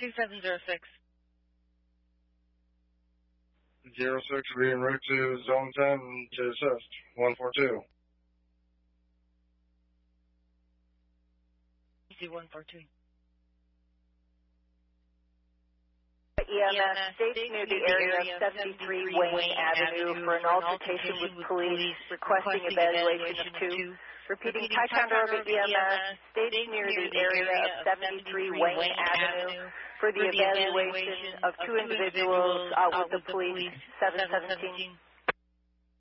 2706. 06 will be en route to Zone 10 to assist. 142. Easy 142. EMS stationed near the area of 73 Wayne Avenue for an altercation with police requesting evaluation of 2. Repeating, Ticonderoga Orbit EMS stationed near the area of 73 Wayne Avenue for the evaluation of 2 individuals out with the police, 717.